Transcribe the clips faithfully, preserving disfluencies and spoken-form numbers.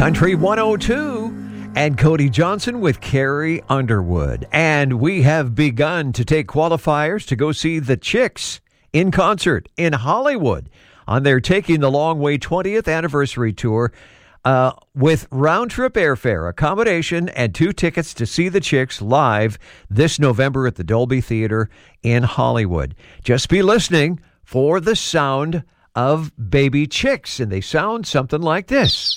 Country one oh two and Cody Johnson with Carrie Underwood. And we have begun to take qualifiers to go see the Chicks in concert in Hollywood on their Taking the Long Way twentieth anniversary tour uh, with round-trip airfare, accommodation, and two tickets to see the Chicks live this November at the Dolby Theater in Hollywood. Just be listening for the sound of baby chicks, and they sound something like this.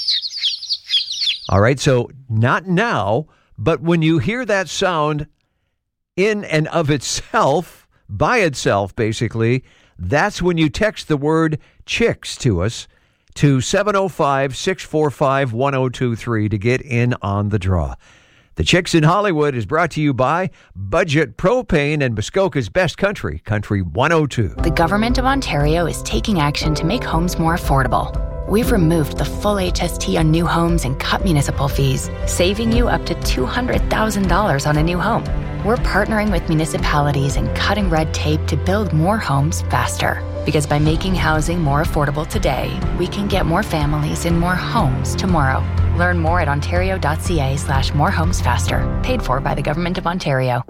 All right, so not now, but when you hear that sound in and of itself, by itself, basically, that's when you text the word chicks to us to seven oh five, six four five, one oh two three to get in on the draw. The Chicks in Hollywood is brought to you by Budget Propane and Muskoka's Best Country, Country one oh two. The Government of Ontario is taking action to make homes more affordable. We've removed the full H S T on new homes and cut municipal fees, saving you up to two hundred thousand dollars on a new home. We're partnering with municipalities and cutting red tape to build more homes faster. Because by making housing more affordable today, we can get more families in more homes tomorrow. Learn more at ontario.ca slash more homes faster. Paid for by the Government of Ontario.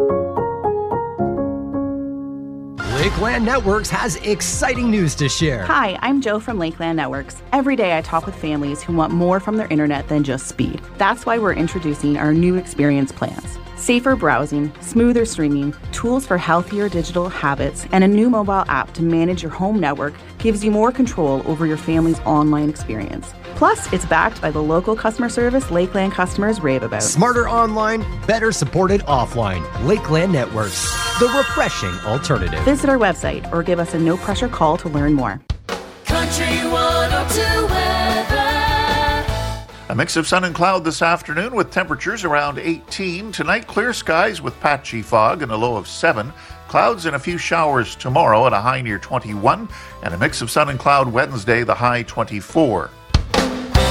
Lakeland Networks has exciting news to share. Hi, I'm Joe from Lakeland Networks. Every day I talk with families who want more from their internet than just speed. That's why we're introducing our new experience plans. Safer browsing, smoother streaming, tools for healthier digital habits, and a new mobile app to manage your home network gives you more control over your family's online experience. Plus, it's backed by the local customer service Lakeland customers rave about. Smarter online, better supported offline. Lakeland Networks, the refreshing alternative. Visit our website or give us a no-pressure call to learn more. Country one oh two weather. A mix of sun and cloud this afternoon with temperatures around eighteen. Tonight, clear skies with patchy fog and a low of seven. Clouds and a few showers tomorrow at a high near twenty-one. And a mix of sun and cloud Wednesday, the high twenty-four.